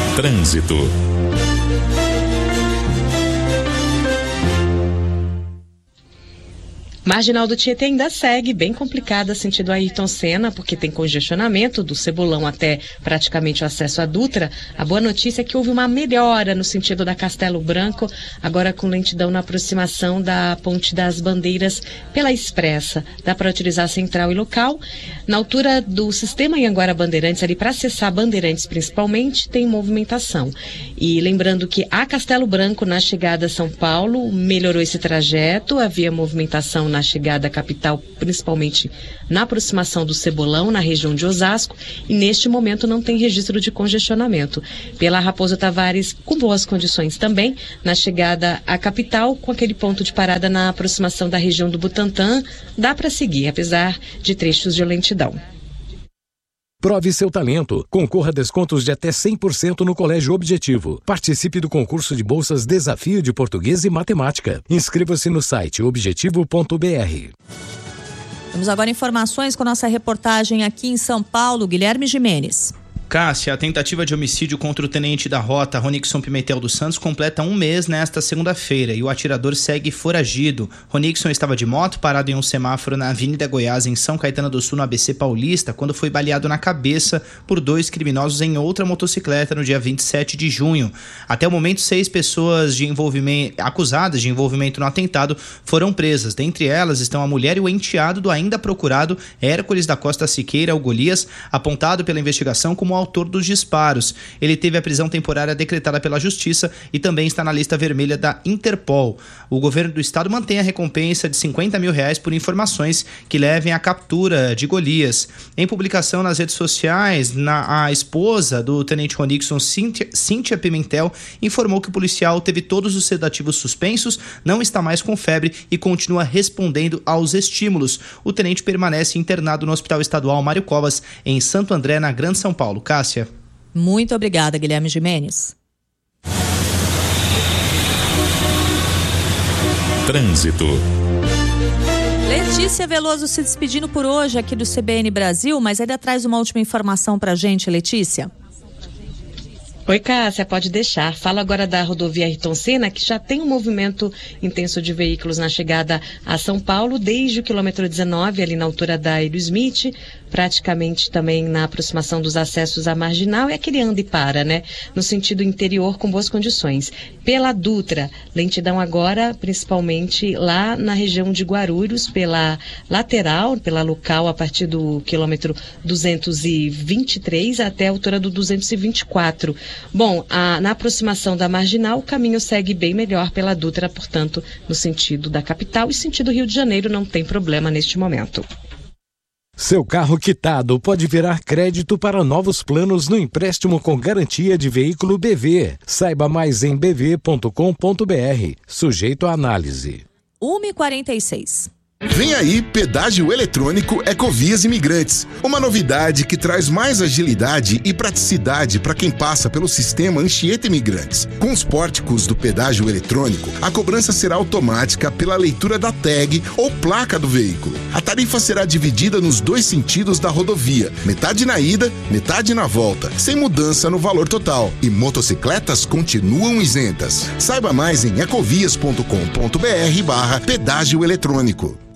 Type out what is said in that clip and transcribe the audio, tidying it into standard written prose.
Trânsito. Marginal do Tietê ainda segue bem complicada sentido Ayrton Senna, porque tem congestionamento do Cebolão até praticamente o acesso à Dutra. A boa notícia é que houve uma melhora no sentido da Castelo Branco, agora com lentidão na aproximação da Ponte das Bandeiras pela Expressa. Dá para utilizar a central e local. Na altura do sistema Anhanguera Bandeirantes, ali para acessar Bandeirantes principalmente, tem movimentação. E lembrando que a Castelo Branco, na chegada a São Paulo, melhorou esse trajeto, havia movimentação na chegada à capital, principalmente na aproximação do Cebolão, na região de Osasco, e neste momento não tem registro de congestionamento. Pela Raposo Tavares, com boas condições também, na chegada à capital, com aquele ponto de parada na aproximação da região do Butantã, dá para seguir, apesar de trechos de lentidão. Prove seu talento. Concorra a descontos de até 100% no Colégio Objetivo. Participe do concurso de bolsas Desafio de Português e Matemática. Inscreva-se no site objetivo.br. Temos agora informações com nossa reportagem aqui em São Paulo, Guilherme Gimenez. Cássia, a tentativa de homicídio contra o tenente da rota, Ronixon Pimentel dos Santos, completa um mês nesta segunda-feira e o atirador segue foragido. Ronixon estava de moto parado em um semáforo na Avenida Goiás, em São Caetano do Sul, no ABC Paulista, quando foi baleado na cabeça por 2 criminosos em outra motocicleta no dia 27 de junho. Até o momento, 6 pessoas acusadas de envolvimento no atentado foram presas. Dentre elas estão a mulher e o enteado do ainda procurado Hércules da Costa Siqueira, o Golias, apontado pela investigação como autor dos disparos. Ele teve a prisão temporária decretada pela Justiça e também está na lista vermelha da Interpol. O governo do estado mantém a recompensa de R$50 mil por informações que levem à captura de Golias. Em publicação nas redes sociais, a esposa do tenente Ronixon, Cíntia Pimentel, informou que o policial teve todos os sedativos suspensos, não está mais com febre e continua respondendo aos estímulos. O tenente permanece internado no Hospital Estadual Mário Covas, em Santo André, na Grande São Paulo. Cássia. Muito obrigada, Guilherme Gimenez. Trânsito. Letícia Veloso se despedindo por hoje aqui do CBN Brasil, mas ainda traz uma última informação pra gente, Letícia. Oi, Cássia, pode deixar. Falo agora da rodovia Ayrton Senna, que já tem um movimento intenso de veículos na chegada a São Paulo, desde o quilômetro 19, ali na altura da Ayrton Smith, praticamente também na aproximação dos acessos à Marginal, é aquele anda e para, né? No sentido interior, com boas condições. Pela Dutra, lentidão agora, principalmente lá na região de Guarulhos, pela lateral, pela local, a partir do quilômetro 223 até a altura do 224. Bom, na aproximação da Marginal, o caminho segue bem melhor pela Dutra, portanto, no sentido da capital e sentido Rio de Janeiro, não tem problema neste momento. Seu carro quitado pode virar crédito para novos planos no empréstimo com garantia de veículo BV. Saiba mais em bv.com.br. Sujeito à análise. 1h46. Vem aí, pedágio eletrônico Ecovias Imigrantes. Uma novidade que traz mais agilidade e praticidade para quem passa pelo sistema Anchieta Imigrantes. Com os pórticos do pedágio eletrônico, a cobrança será automática pela leitura da tag ou placa do veículo. A tarifa será dividida nos 2 sentidos da rodovia, metade na ida, metade na volta, sem mudança no valor total. E motocicletas continuam isentas. Saiba mais em ecovias.com.br/pedágio eletrônico.